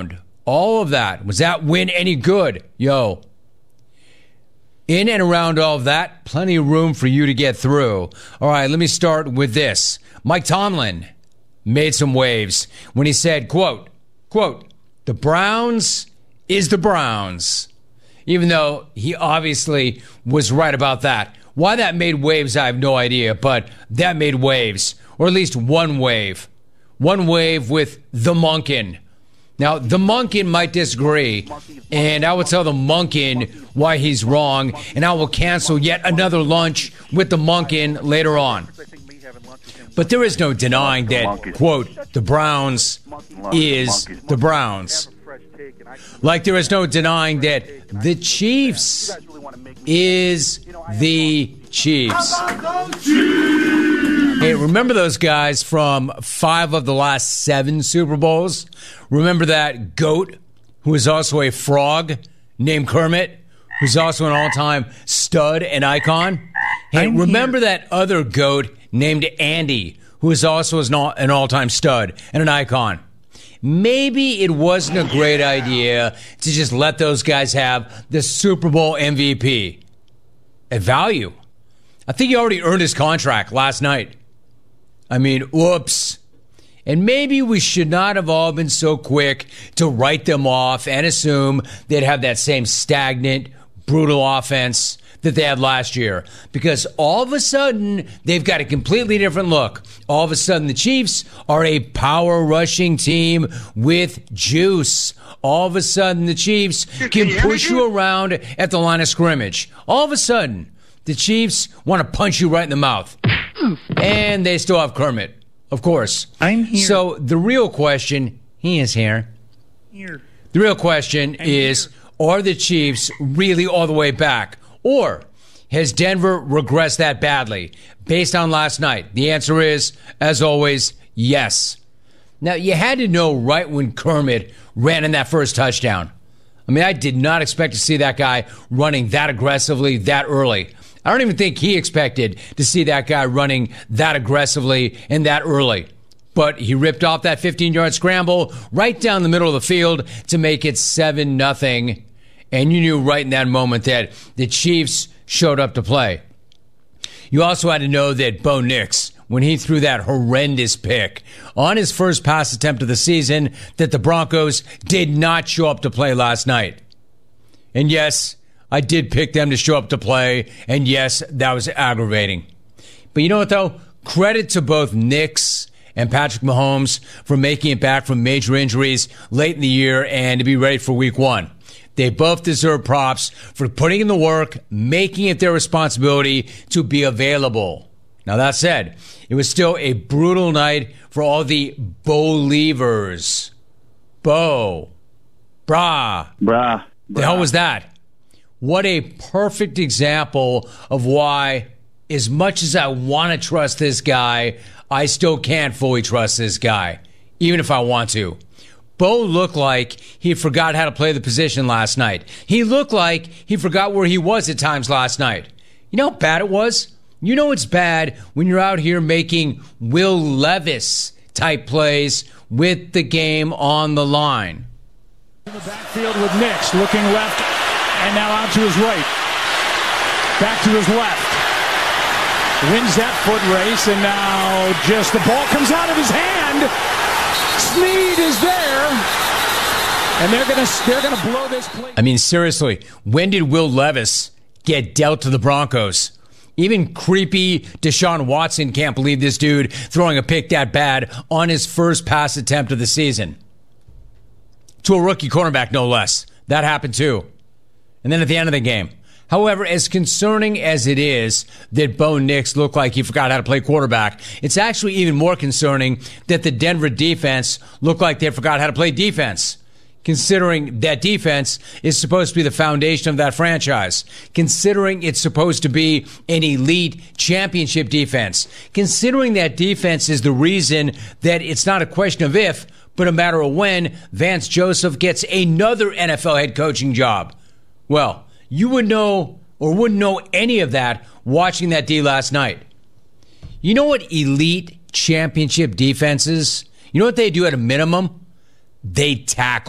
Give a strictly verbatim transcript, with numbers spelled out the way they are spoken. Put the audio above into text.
around all of that, was that win any good? Yo, in and around all of that, plenty of room for you to get through. All right, let me start with this. Mike Tomlin made some waves when he said, quote, quote, the Browns is the Browns. Even though he obviously was right about that. Why that made waves, I have no idea, but that made waves, or at least one wave. One wave with the Monken. Now, the Monken might disagree, and I will tell the Monken why he's wrong, and I will cancel yet another lunch with the Monken later on. But there is no denying that, quote, the Browns is the Browns. Like there is no denying that the Chiefs is the Chiefs. Hey, remember those guys from five of the last seven Super Bowls? Remember that GOAT, who is also a frog, named Kermit, who's also an all-time stud and icon? Hey, remember that other GOAT named Andy, who is also an all-time stud and an icon? Maybe it wasn't a great idea to just let those guys have the Super Bowl M V P at value. I think he already earned his contract last night. I mean, whoops. And maybe we should not have all been so quick to write them off and assume they'd have that same stagnant, brutal offense that they had last year. Because all of a sudden, they've got a completely different look. All of a sudden, the Chiefs are a power rushing team with juice. All of a sudden, the Chiefs can push you around at the line of scrimmage. All of a sudden, the Chiefs want to punch you right in the mouth. And they still have Kermit, of course. I'm here. So the real question, he is here. Here. The real question I'm is, here. Are the Chiefs really all the way back? Or has Denver regressed that badly based on last night? The answer is, as always, yes. Now, you had to know right when Kermit ran in that first touchdown. I mean, I did not expect to see that guy running that aggressively that early. I don't even think he expected to see that guy running that aggressively and that early. But he ripped off that fifteen-yard scramble right down the middle of the field to make it seven nothing. And you knew right in that moment that the Chiefs showed up to play. You also had to know that Bo Nix, when he threw that horrendous pick on his first pass attempt of the season, that the Broncos did not show up to play last night. And yes, I did pick them to show up to play, and yes, that was aggravating. But you know what, though? Credit to both Nix and Patrick Mahomes for making it back from major injuries late in the year and to be ready for week one. They both deserve props for putting in the work, making it their responsibility to be available. Now, that said, it was still a brutal night for all the Bo-leavers. Bo. Brah. Brah. The hell was that? What a perfect example of why, as much as I want to trust this guy, I still can't fully trust this guy, even if I want to. Bo looked like he forgot how to play the position last night. He looked like he forgot where he was at times last night. You know how bad it was? You know it's bad when you're out here making Will Levis-type plays with the game on the line. In the backfield with Nix, looking left, and now out to his right. Back to his left. Wins that foot race, and now just the ball comes out of his hand. Snead is there, and they're gonna they're gonna blow this play. I mean, seriously, when did Will Levis get dealt to the Broncos? Even creepy Deshaun Watson can't believe this dude throwing a pick that bad on his first pass attempt of the season. To a rookie cornerback, no less. That happened too. And then at the end of the game. However, as concerning as it is that Bo Nix looked like he forgot how to play quarterback, it's actually even more concerning that the Denver defense looked like they forgot how to play defense. Considering that defense is supposed to be the foundation of that franchise. Considering it's supposed to be an elite championship defense. Considering that defense is the reason that it's not a question of if, but a matter of when Vance Joseph gets another N F L head coaching job. Well, you would know or wouldn't know any of that watching that D last night. You know what elite championship defenses, you know what they do at a minimum? They tackle.